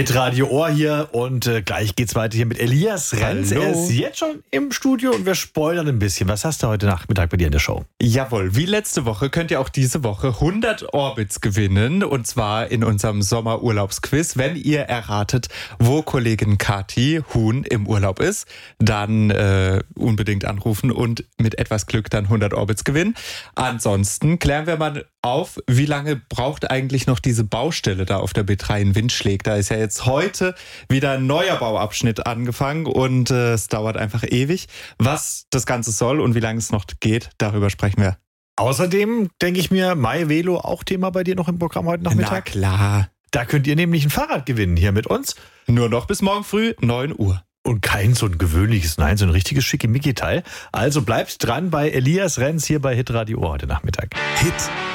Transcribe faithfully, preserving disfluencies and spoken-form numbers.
Hitradio Ohr hier und äh, gleich geht's weiter hier mit Elias Renz. Hallo. Er ist jetzt schon im Studio und wir spoilern ein bisschen. Was hast du heute Nachmittag bei dir in der Show? Jawohl, wie letzte Woche könnt ihr auch diese Woche hundert Orbits gewinnen. Und zwar in unserem Sommerurlaubsquiz. Wenn ihr erratet, wo Kollegin Kathi Huhn im Urlaub ist, dann äh, unbedingt anrufen und mit etwas Glück dann hundert Orbits gewinnen. Ansonsten klären wir mal auf, wie lange braucht eigentlich noch diese Baustelle da auf der B drei in Windschläg. Da ist ja jetzt heute wieder ein neuer Bauabschnitt angefangen und äh, es dauert einfach ewig. Was das Ganze soll und wie lange es noch geht, darüber sprechen wir. Außerdem denke ich mir, Mai Velo auch Thema bei dir noch im Programm heute Nachmittag. Na klar. Da könnt ihr nämlich ein Fahrrad gewinnen hier mit uns. Nur noch bis morgen früh, neun Uhr. Und kein so ein gewöhnliches, nein, so ein richtiges Schickimicki-Teil. Also bleibt dran bei Elias Renz hier bei Hitradio Ohr heute Nachmittag. Hit